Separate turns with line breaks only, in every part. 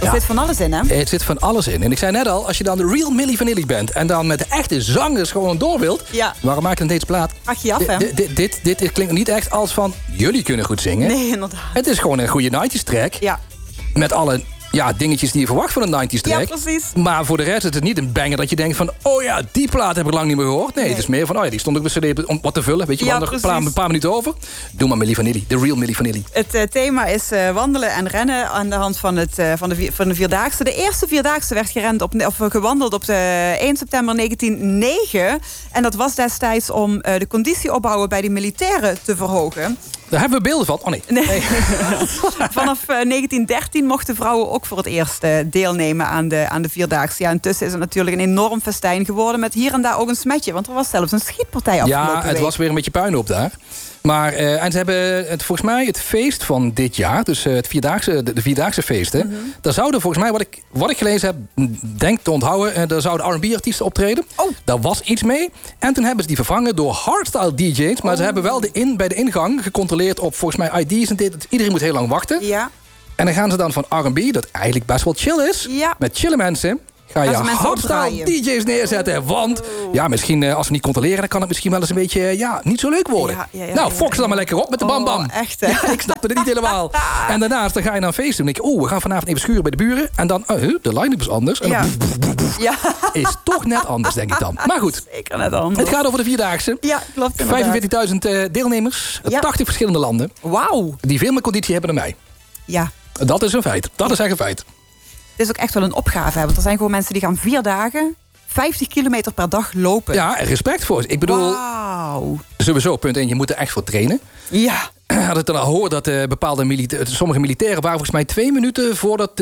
Er zit van alles in, hè?
Het zit van alles in. En ik zei net al, als je dan de real Milli Vanilli bent... en dan met de echte zangers gewoon door wilt...
Ja.
Waarom maak je dan deze plaat?
Vraag je je af, hè?
Dit klinkt niet echt als van... jullie kunnen goed zingen.
Nee, inderdaad.
Het is gewoon een goede 90s track.
Ja.
Met alle dingetjes die je verwacht van een 90s track.
Ja, precies.
Maar voor de rest is het niet een banger dat je denkt van... oh ja, die plaat heb ik lang niet meer gehoord. Nee, het is meer van... oh ja, die stond ook bij CD om wat te vullen. Weet je,
Ja,
nog een paar minuten over. Doe maar Milli Vanilli. De real Milli Vanilli.
Het thema is wandelen en rennen aan de hand van de Vierdaagse. De eerste Vierdaagse werd gewandeld op de 1 september 1909. En dat was destijds om de conditie opbouwen bij de militairen te verhogen.
Daar hebben we beelden van. Oh nee.
Vanaf 1913 mochten vrouwen ook voor het eerst deelnemen aan de Vierdaagse. Ja, intussen is het natuurlijk een enorm festijn geworden... met hier en daar ook een smetje. Want er was zelfs een schietpartij afgelopen week.
Ja, het was weer een beetje puinhoop daar. Maar en ze hebben volgens mij het feest van dit jaar... dus de Vierdaagse feesten... daar zouden volgens mij, wat ik gelezen heb... denk te onthouden, daar zouden R&B-artiesten optreden.
Oh.
Daar was iets mee. En toen hebben ze die vervangen door hardstyle DJ's. Maar ze hebben wel bij de ingang gecontroleerd op volgens mij ID's en dit. Iedereen moet heel lang wachten.
Ja.
En dan gaan ze dan van R&B, dat eigenlijk best wel chill is...
Ja.
met chille mensen... ga je hardstyle DJ's neerzetten. Want misschien als we niet controleren... dan kan het misschien wel eens een beetje niet zo leuk worden. Fok ze dan maar lekker op met de bam bam.
Echt, hè?
Ja, ik snapte het niet helemaal. En daarnaast dan ga je naar een feest doen. Dan denk je, we gaan vanavond even schuren bij de buren. En dan, de line-up is anders. En dan is toch net anders, denk ik dan. Maar goed.
Zeker net anders.
Het gaat over de Vierdaagse.
Ja, klopt.
45.000 deelnemers. 80 verschillende landen.
Wauw.
Die veel meer conditie hebben dan mij.
Ja.
Dat is een feit. Dat is echt een feit.
Het is ook echt wel een opgave. Want er zijn gewoon mensen die gaan 4 dagen... 50 kilometer per dag lopen.
Ja, respect voor. Ik bedoel, sowieso, punt 1, je moet er echt voor trainen.
Ja.
Had het dan al gehoord dat sommige militairen waren volgens mij 2 minuten voordat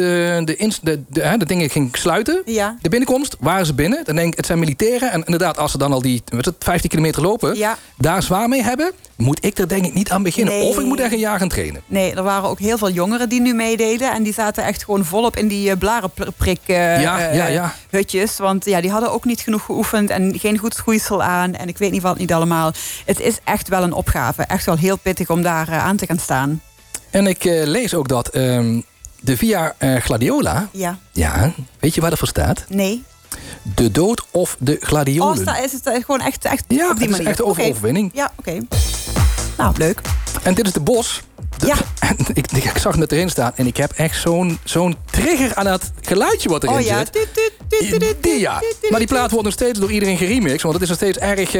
de dingen ging sluiten.
Ja.
De binnenkomst waren ze binnen. Dan denk ik, het zijn militairen. En inderdaad, als ze dan al die 15 kilometer lopen, daar zwaar mee hebben, moet ik er denk ik niet aan beginnen. Nee. Of ik moet echt een jaar gaan trainen.
Nee, er waren ook heel veel jongeren die nu meededen. En die zaten echt gewoon volop in die blarenprik hutjes. Want die hadden ook niet genoeg geoefend en geen goed schoeisel aan. En ik weet niet wat niet allemaal. Het is echt wel een opgave. Echt wel heel pittig om daar aan te gaan staan.
En ik lees ook dat de Via Gladiola... Ja, weet je waar dat voor staat?
Nee.
De dood of de gladiolen.
Is het gewoon echt op die manier?
Ja, het is echt overwinning.
Ja, oké. Nou, leuk.
En dit is de bos. Ik zag het erin staan en ik heb echt zo'n trigger aan dat geluidje wat erin zit. Maar die plaat wordt nog steeds door iedereen geremixed, want het is nog steeds erg...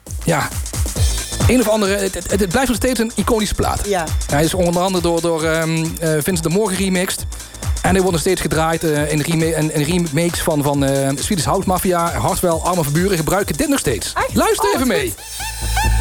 een of andere... Het blijft nog steeds een iconische plaat. Ja. Hij is onder andere door Vincent de Moor geremixed. En hij wordt nog steeds gedraaid in remakes van Swedish House Mafia, Hartwell, Armin van Buuren gebruiken dit nog steeds. Luister even mee.